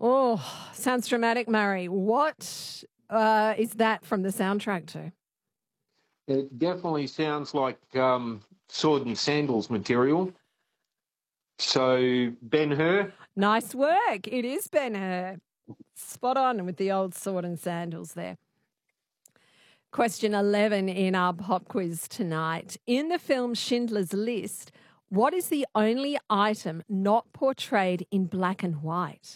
Oh, sounds dramatic, Murray. What is that from the soundtrack to? It definitely sounds like sword and sandals material. So, Ben-Hur? Nice work. It is Ben-Hur. Spot on with the old sword and sandals there. Question 11 in our pop quiz tonight. In the film Schindler's List, what is the only item not portrayed in black and white?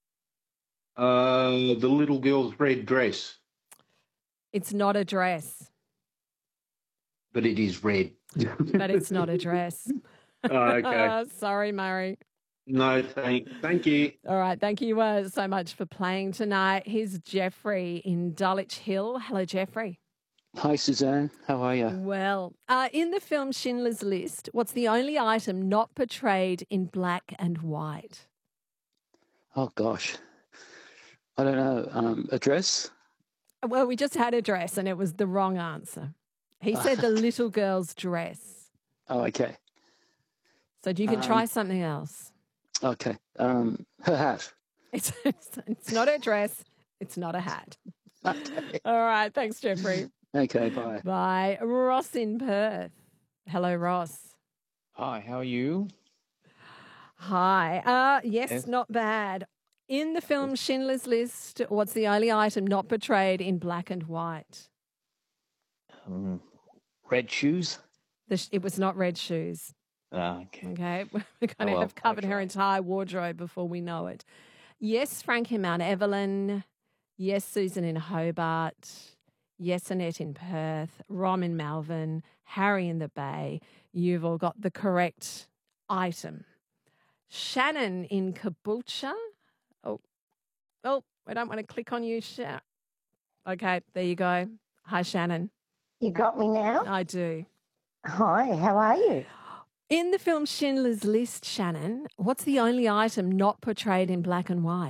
The little girl's red dress. It's not a dress. But it is red. But it's not a dress. Oh, okay. Sorry, Murray. No, thank you. All right. Thank you so much for playing tonight. Here's Jeffrey in Dulwich Hill. Hello, Jeffrey. Hi, Suzanne. How are you? Well, in the film Schindler's List, what's the only item not portrayed in black and white? Oh, gosh. I don't know. A dress? Well, we just had a dress and it was the wrong answer. He said the little girl's dress. Oh, okay. So you can try something else. Okay. Her hat. It's not a dress. It's not a hat. Okay. All right. Thanks, Jeffrey. Okay, bye. Bye. Ross in Perth. Hello, Ross. Hi, how are you? Hi. Yes, not bad. In the film Schindler's List, what's the only item not portrayed in black and white? Red shoes? It was not red shoes. Okay. Okay. We're going to have covered her entire wardrobe before we know it. Yes, Frank in Mount Evelyn. Yes, Susan in Hobart. Yes, Annette in Perth. Rom in Malvern. Harry in the Bay. You've all got the correct item. Shannon in Caboolture. Oh, I don't want to click on you. Okay, there you go. Hi, Shannon. You got me now? I do. Hi, how are you? In the film Schindler's List, Shannon, what's the only item not portrayed in black and white?